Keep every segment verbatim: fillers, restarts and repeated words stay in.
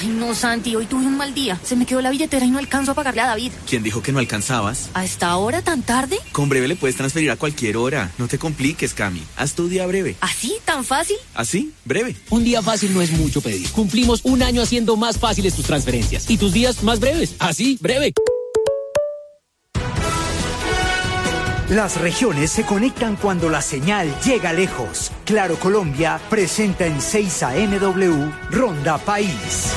no, Santi, hoy tuve un mal día. Se me quedó la billetera y no alcanzo a pagarle a David. ¿Quién dijo que no alcanzabas? ¿A esta hora tan tarde? Con Breve le puedes transferir a cualquier hora. No te compliques, Cami. Haz tu día Breve. ¿Así? ¿Tan fácil? ¿Así? Breve. Un día fácil no es mucho pedir. Cumplimos un año haciendo más fáciles tus transferencias. Y tus días más breves. Así, Breve. Las regiones se conectan cuando la señal llega lejos. Claro Colombia presenta en seis A M W Ronda País.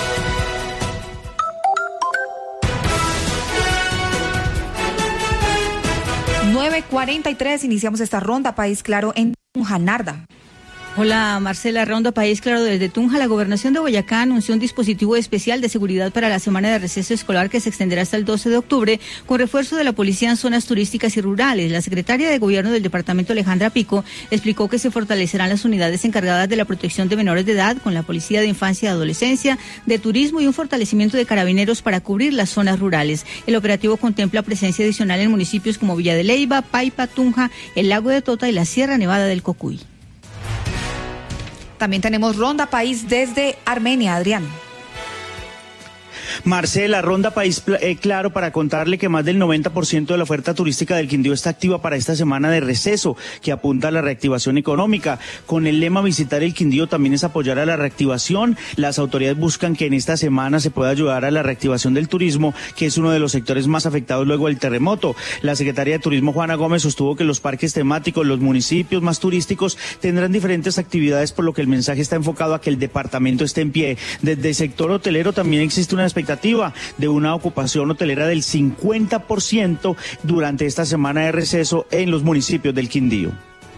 nueve cuarenta y tres, iniciamos esta Ronda País Claro en Tunja. Narda. Hola Marcela, Ronda País Claro desde Tunja. La Gobernación de Boyacá anunció un dispositivo especial de seguridad para la semana de receso escolar que se extenderá hasta el doce de octubre con refuerzo de la policía en zonas turísticas y rurales. La secretaria de Gobierno del departamento, Alejandra Pico, explicó que se fortalecerán las unidades encargadas de la protección de menores de edad con la Policía de Infancia y Adolescencia, de Turismo y un fortalecimiento de carabineros para cubrir las zonas rurales. El operativo contempla presencia adicional en municipios como Villa de Leyva, Paipa, Tunja, el Lago de Tota y la Sierra Nevada del Cocuy. También tenemos Ronda País desde Armenia, Adrián. Marcela, Ronda País eh, Claro para contarle que más del noventa por ciento de la oferta turística del Quindío está activa para esta semana de receso, que apunta a la reactivación económica. Con el lema Visitar el Quindío también es apoyar a la reactivación. Las autoridades buscan que en esta semana se pueda ayudar a la reactivación del turismo, que es uno de los sectores más afectados luego del terremoto. La secretaria de Turismo, Juana Gómez, sostuvo que los parques temáticos, los municipios más turísticos tendrán diferentes actividades, por lo que el mensaje está enfocado a que el departamento esté en pie. Desde el sector hotelero también existe una expectativa de una ocupación hotelera del cincuenta por ciento durante esta semana de receso en los municipios del Quindío.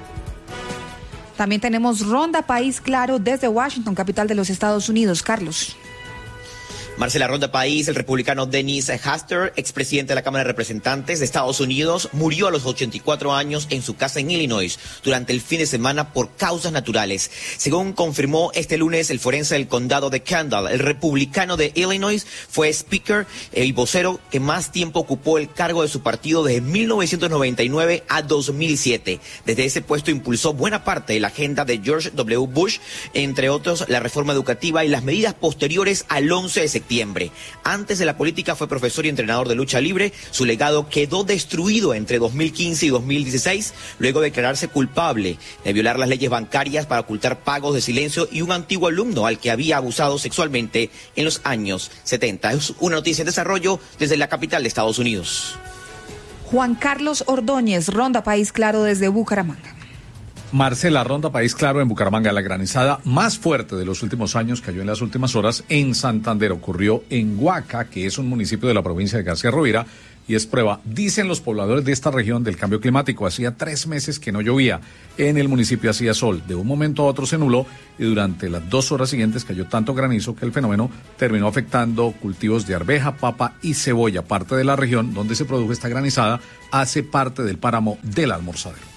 También tenemos Ronda País Claro desde Washington, capital de los Estados Unidos. Carlos. Marcela, Ronda País, el republicano Dennis Hastert, expresidente de la Cámara de Representantes de Estados Unidos, murió a los ochenta y cuatro años en su casa en Illinois durante el fin de semana por causas naturales. Según confirmó este lunes el forense del condado de Kendall, el republicano de Illinois fue speaker y vocero que más tiempo ocupó el cargo de su partido desde mil novecientos noventa y nueve a dos mil siete. Desde ese puesto impulsó buena parte de la agenda de George W. Bush, entre otros la reforma educativa y las medidas posteriores al once de septiembre. Antes de la política fue profesor y entrenador de lucha libre. Su legado quedó destruido entre dos mil quince y dos mil dieciséis, luego de declararse culpable de violar las leyes bancarias para ocultar pagos de silencio y un antiguo alumno al que había abusado sexualmente en los años setenta. Es una noticia en desarrollo desde la capital de Estados Unidos. Juan Carlos Ordóñez, Ronda País Claro desde Bucaramanga. Marcela, Ronda País Claro en Bucaramanga. La granizada más fuerte de los últimos años cayó en las últimas horas en Santander. Ocurrió en Huaca, que es un municipio de la provincia de García Rovira, y es prueba, dicen los pobladores de esta región, del cambio climático. Hacía tres meses que no llovía. En el municipio hacía sol. De un momento a otro se nubló y durante las dos horas siguientes cayó tanto granizo que el fenómeno terminó afectando cultivos de arveja, papa y cebolla. Parte de la región donde se produjo esta granizada hace parte del páramo del Almorzadero.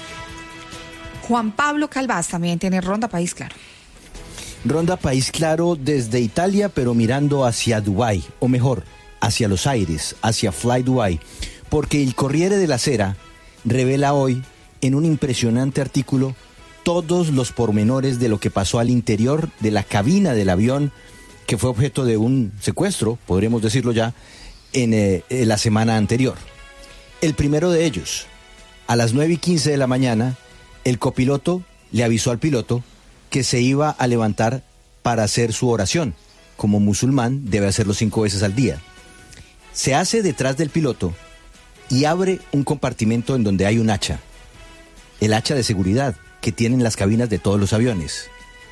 Juan Pablo Calvás también tiene Ronda País Claro. Ronda País Claro desde Italia, pero mirando hacia Dubái, o mejor, hacia los aires, hacia Fly Dubai, porque el Corriere della Sera revela hoy en un impresionante artículo todos los pormenores de lo que pasó al interior de la cabina del avión que fue objeto de un secuestro, podríamos decirlo ya, en, eh, en la semana anterior. El primero de ellos, a las nueve y quince de la mañana, el copiloto le avisó al piloto que se iba a levantar para hacer su oración. Como musulmán debe hacerlo cinco veces al día. Se hace detrás del piloto y abre un compartimento en donde hay un hacha. El hacha de seguridad que tienen las cabinas de todos los aviones.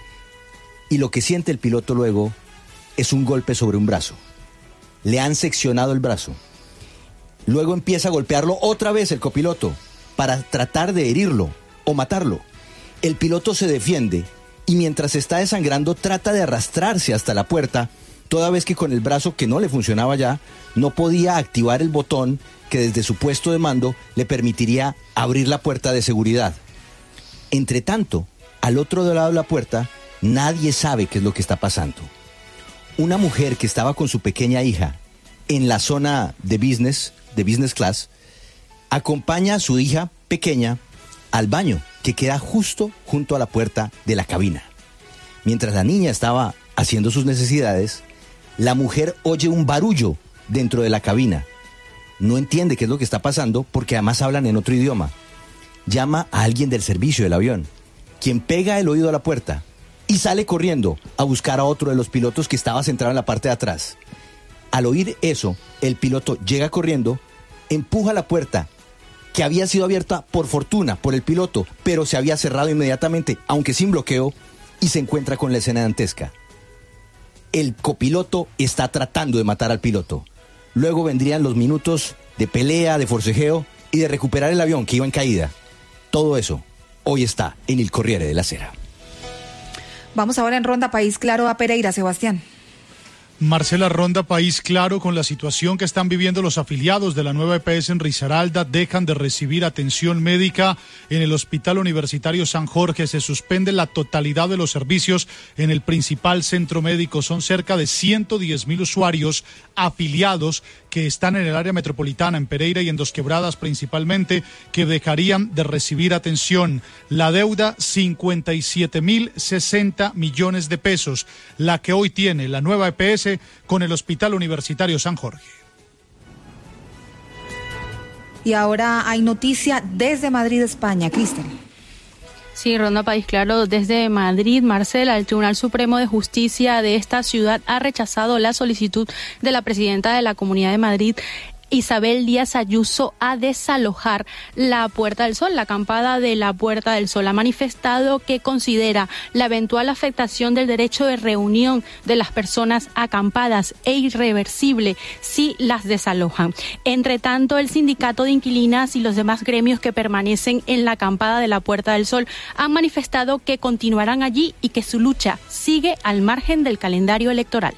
Y lo que siente el piloto luego es un golpe sobre un brazo. Le han seccionado el brazo. Luego empieza a golpearlo otra vez el copiloto para tratar de herirlo o matarlo. El piloto se defiende y mientras está desangrando trata de arrastrarse hasta la puerta, toda vez que con el brazo que no le funcionaba ya, no podía activar el botón que desde su puesto de mando le permitiría abrir la puerta de seguridad. Entre tanto, al otro lado de la puerta, nadie sabe qué es lo que está pasando. Una mujer que estaba con su pequeña hija en la zona de business, de business class, acompaña a su hija pequeña al baño, que queda justo junto a la puerta de la cabina. Mientras la niña estaba haciendo sus necesidades, la mujer oye un barullo dentro de la cabina. No entiende qué es lo que está pasando porque además hablan en otro idioma. Llama a alguien del servicio del avión, quien pega el oído a la puerta y sale corriendo a buscar a otro de los pilotos que estaba sentado en la parte de atrás. Al oír eso, el piloto llega corriendo, empuja la puerta, que había sido abierta por fortuna por el piloto, pero se había cerrado inmediatamente, aunque sin bloqueo, y se encuentra con la escena dantesca. El copiloto está tratando de matar al piloto. Luego vendrían los minutos de pelea, de forcejeo y de recuperar el avión que iba en caída. Todo eso hoy está en el Corriere de la Sera. Vamos ahora en Ronda País Claro a Pereira, Sebastián. Marcela, Ronda País Claro, con la situación que están viviendo los afiliados de la nueva E P S en Risaralda, dejan de recibir atención médica en el Hospital Universitario San Jorge. Se suspende la totalidad de los servicios en el principal centro médico. Son cerca de ciento diez mil usuarios afiliados que están en el área metropolitana, en Pereira y en Dos Quebradas principalmente, que dejarían de recibir atención. La deuda, cincuenta y siete mil sesenta millones de pesos, la que hoy tiene la nueva E P S con el Hospital Universitario San Jorge. Y ahora hay noticia desde Madrid, España. Cristian. Sí, Ronda País Claro, desde Madrid, Marcela, el Tribunal Supremo de Justicia de esta ciudad ha rechazado la solicitud de la presidenta de la Comunidad de Madrid, Isabel Díaz Ayuso, a desalojar la Puerta del Sol, la acampada de la Puerta del Sol. Ha manifestado que considera la eventual afectación del derecho de reunión de las personas acampadas e irreversible si las desalojan. Entre tanto, el sindicato de inquilinas y los demás gremios que permanecen en la acampada de la Puerta del Sol han manifestado que continuarán allí y que su lucha sigue al margen del calendario electoral.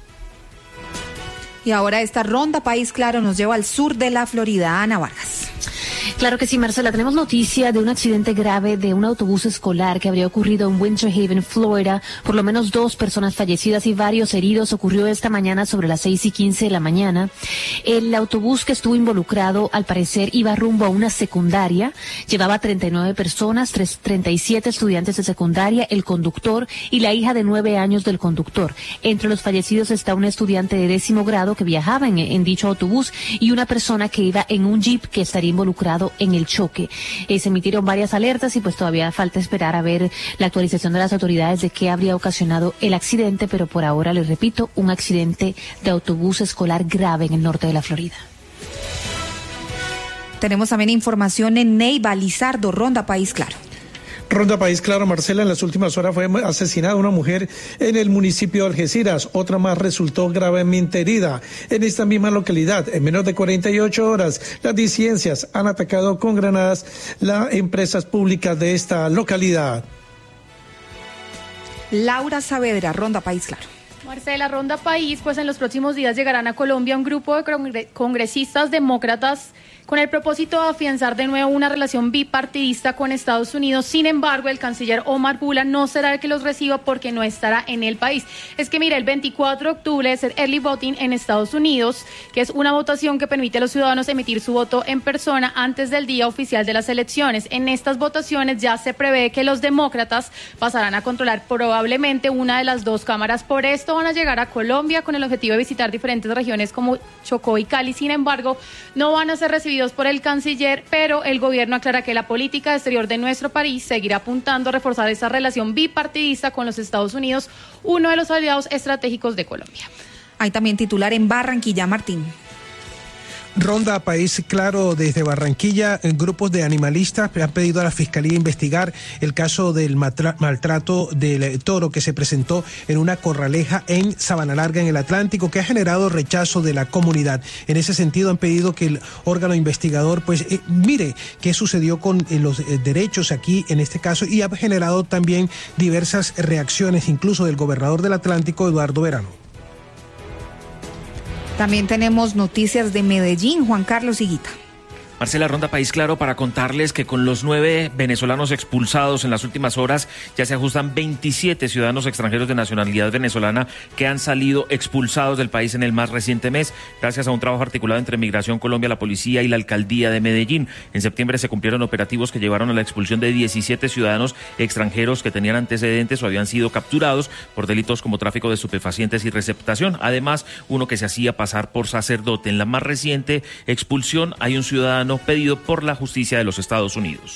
Y ahora esta Ronda País Claro nos lleva al sur de la Florida. Ana Vargas. Claro que sí, Marcela. Tenemos noticia de un accidente grave de un autobús escolar que habría ocurrido en Winter Haven, Florida. Por lo menos dos personas fallecidas y varios heridos. Ocurrió esta mañana sobre las seis y quince de la mañana. El autobús que estuvo involucrado, al parecer, iba rumbo a una secundaria. Llevaba treinta y nueve personas, treinta y siete estudiantes de secundaria, el conductor y la hija de nueve años del conductor. Entre los fallecidos está un estudiante de décimo grado que viajaba en, en dicho autobús y una persona que iba en un jeep que estaría involucrado en el choque. Eh, se emitieron varias alertas y pues todavía falta esperar a ver la actualización de las autoridades de qué habría ocasionado el accidente, pero por ahora, les repito, un accidente de autobús escolar grave en el norte de la Florida. Tenemos también información en Neiva, Lizardo, Ronda País Claro. Ronda País Claro, Marcela, en las últimas horas fue asesinada una mujer en el municipio de Algeciras. Otra más resultó gravemente herida en esta misma localidad. En menos de cuarenta y ocho horas, las disidencias han atacado con granadas las empresas públicas de esta localidad. Laura Saavedra, Ronda País Claro. Marcela, Ronda País, pues en los próximos días llegarán a Colombia un grupo de congre- congresistas demócratas con el propósito de afianzar de nuevo una relación bipartidista con Estados Unidos. Sin embargo, el canciller Omar Bula no será el que los reciba porque no estará en el país. Es que mira, el veinticuatro de octubre es el early voting en Estados Unidos, que es una votación que permite a los ciudadanos emitir su voto en persona antes del día oficial de las elecciones. En estas votaciones ya se prevé que los demócratas pasarán a controlar probablemente una de las dos cámaras. Por esto van a llegar a Colombia con el objetivo de visitar diferentes regiones como Chocó y Cali. Sin embargo, no van a ser recibidos por el canciller, pero el gobierno aclara que la política exterior de nuestro país seguirá apuntando a reforzar esa relación bipartidista con los Estados Unidos, uno de los aliados estratégicos de Colombia. Hay también titular en Barranquilla, Martín. Ronda País Claro desde Barranquilla. Grupos de animalistas han pedido a la Fiscalía investigar el caso del maltra- maltrato del toro que se presentó en una corraleja en Sabana Larga, en el Atlántico, que ha generado rechazo de la comunidad. En ese sentido han pedido que el órgano investigador pues eh, mire qué sucedió con eh, los eh, derechos aquí en este caso, y ha generado también diversas reacciones, incluso del gobernador del Atlántico, Eduardo Verano. También tenemos noticias de Medellín, Juan Carlos Higuita. Marcela, Ronda País Claro para contarles que con los nueve venezolanos expulsados en las últimas horas ya se ajustan veintisiete ciudadanos extranjeros de nacionalidad venezolana que han salido expulsados del país en el más reciente mes, gracias a un trabajo articulado entre Migración Colombia, la policía y la alcaldía de Medellín. En septiembre se cumplieron operativos que llevaron a la expulsión de diecisiete ciudadanos extranjeros que tenían antecedentes o habían sido capturados por delitos como tráfico de estupefacientes y receptación. Además, uno que se hacía pasar por sacerdote. En la más reciente expulsión hay un ciudadano pedido por la justicia de los Estados Unidos.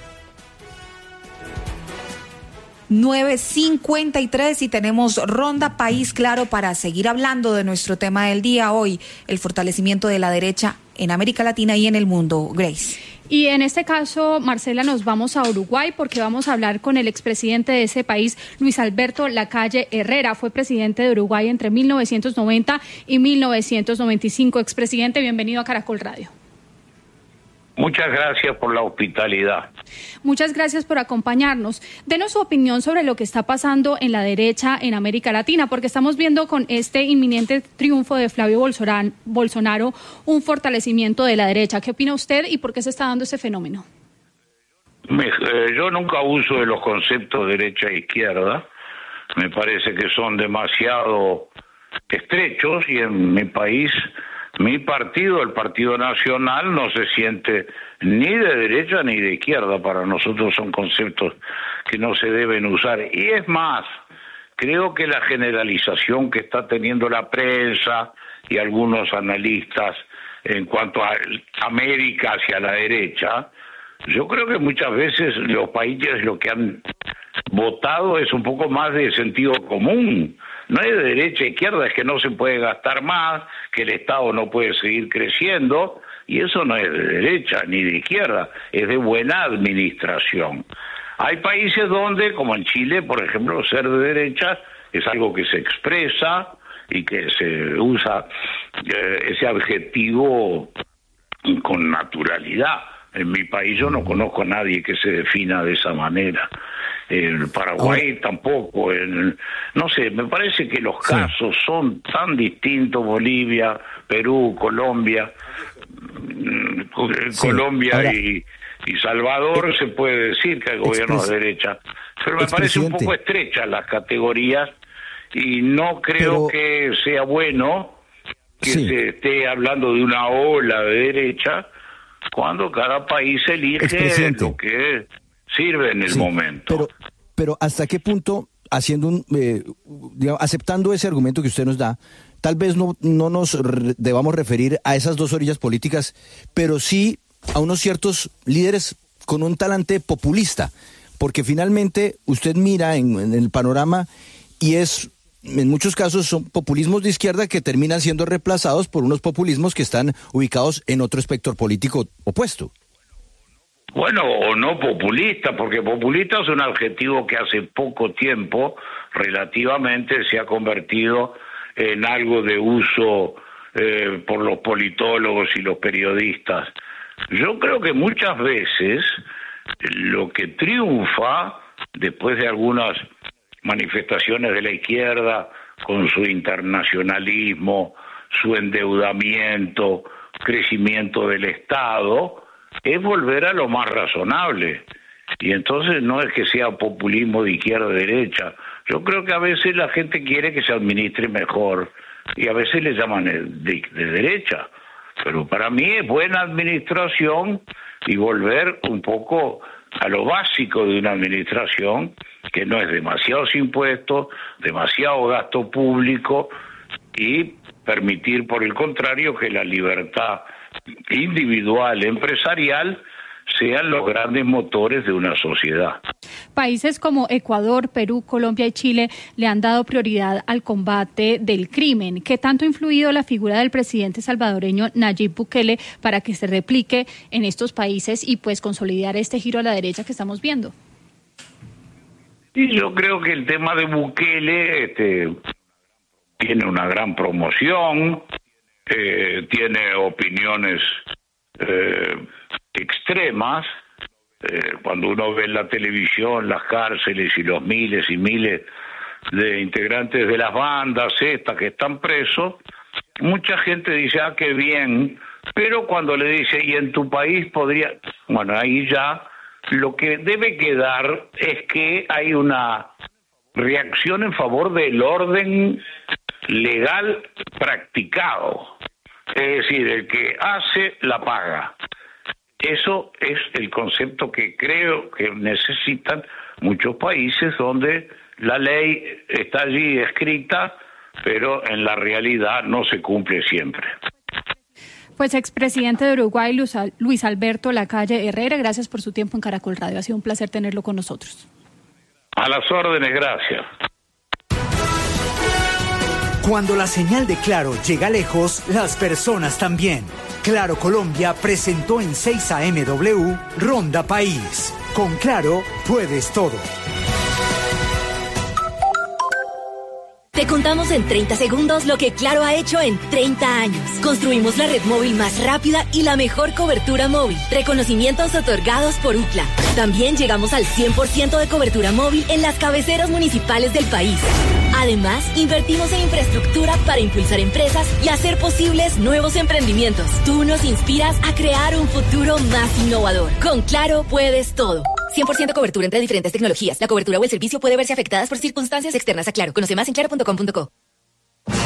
nueve cincuenta y tres y tenemos Ronda País Claro para seguir hablando de nuestro tema del día hoy, el fortalecimiento de la derecha en América Latina y en el mundo. Grace. Y en este caso, Marcela, nos vamos a Uruguay porque vamos a hablar con el expresidente de ese país, Luis Alberto Lacalle Herrera. Fue presidente de Uruguay entre mil novecientos noventa y mil novecientos noventa y cinco. Expresidente, bienvenido a Caracol Radio. Muchas gracias por la hospitalidad. Muchas gracias por acompañarnos. Denos su opinión sobre lo que está pasando en la derecha en América Latina, porque estamos viendo con este inminente triunfo de Flavio Bolsonaro un fortalecimiento de la derecha. ¿Qué opina usted y por qué se está dando ese fenómeno? Me, eh, yo nunca uso de los conceptos derecha e izquierda. Me parece que son demasiado estrechos y en mi país... Mi partido, el Partido Nacional, no se siente ni de derecha ni de izquierda. Para nosotros son conceptos que no se deben usar. Y es más, creo que la generalización que está teniendo la prensa y algunos analistas en cuanto a América hacia la derecha, yo creo que muchas veces los países lo que han votado es un poco más de sentido común. No es de derecha e izquierda, es que no se puede gastar más, que el Estado no puede seguir creciendo, y eso no es de derecha ni de izquierda, es de buena administración. Hay países donde, como en Chile, por ejemplo, ser de derecha es algo que se expresa y que se usa eh, ese adjetivo con naturalidad. En mi país yo no conozco a nadie que se defina de esa manera. El Paraguay Ahora, tampoco, el, no sé, me parece que los casos sí. son tan distintos, Bolivia, Perú, Colombia, sí. Colombia Ahora, y, y Salvador, eh, se puede decir que el gobierno es de derecha, pero me parece un poco estrecha las categorías y no creo pero, que sea bueno que sí. se esté hablando de una ola de derecha cuando cada país elige lo que sirve en el sí, momento. Pero, pero ¿hasta qué punto, haciendo un, eh, digamos, aceptando ese argumento que usted nos da, tal vez no, no nos re, debamos referir a esas dos orillas políticas, pero sí a unos ciertos líderes con un talante populista? Porque finalmente usted mira en, en el panorama y es, en muchos casos son populismos de izquierda que terminan siendo reemplazados por unos populismos que están ubicados en otro espectro político opuesto. Bueno, o no populista, porque populista es un adjetivo que hace poco tiempo relativamente se ha convertido en algo de uso eh, por los politólogos y los periodistas. Yo creo que muchas veces lo que triunfa después de algunas manifestaciones de la izquierda con su internacionalismo, su endeudamiento, crecimiento del Estado, es volver a lo más razonable. Y entonces no es que sea populismo de izquierda o derecha. Yo creo que a veces la gente quiere que se administre mejor y a veces le llaman de, de derecha. Pero para mí es buena administración y volver un poco a lo básico de una administración, que no es demasiados impuestos, demasiado gasto público y permitir, por el contrario, que la libertad individual, empresarial, sean los grandes motores de una sociedad. Países como Ecuador, Perú, Colombia y Chile le han dado prioridad al combate del crimen. ¿Qué tanto ha influido la figura del presidente salvadoreño Nayib Bukele para que se replique en estos países y pues consolidar este giro a la derecha que estamos viendo? Y yo creo que el tema de Bukele este, tiene una gran promoción, eh, tiene opiniones eh, extremas. Eh, cuando uno ve en la televisión las cárceles y los miles y miles de integrantes de las bandas estas que están presos, mucha gente dice, ah, qué bien, Pero cuando le dice, y en tu país podría, bueno, ahí ya lo que debe quedar es que hay una reacción en favor del orden legal practicado. Es decir, el que hace, la paga. Eso es el concepto que creo que necesitan muchos países donde la ley está allí escrita, pero en la realidad no se cumple siempre. Pues expresidente de Uruguay, Luis Alberto Lacalle Herrera, gracias por su tiempo en Caracol Radio. Ha sido un placer tenerlo con nosotros. A las órdenes, gracias. Cuando la señal de Claro llega lejos, las personas también. Claro Colombia presentó en seis A M W Ronda País. Con Claro puedes todo. Te contamos en treinta segundos lo que Claro ha hecho en treinta años. Construimos la red móvil más rápida y la mejor cobertura móvil. Reconocimientos otorgados por U C L A. También llegamos al cien por ciento de cobertura móvil en las cabeceras municipales del país. Además, invertimos en infraestructura para impulsar empresas y hacer posibles nuevos emprendimientos. Tú nos inspiras a crear un futuro más innovador. Con Claro puedes todo. cien por ciento cobertura entre diferentes tecnologías. La cobertura o el servicio puede verse afectadas por circunstancias externas a Claro. Conoce más en claro punto com punto co.